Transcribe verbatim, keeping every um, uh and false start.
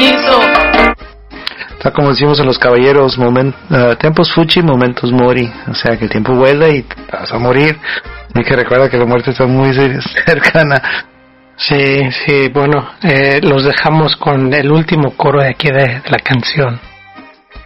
permiso. Está como decimos en los caballeros, moment, uh, tempos fuchi, momentos mori. O sea que el tiempo vuela y te vas a morir. Hay que recordar que la muerte está muy cercana. Sí, sí, bueno, eh, los dejamos con el último coro de aquí de, de la canción.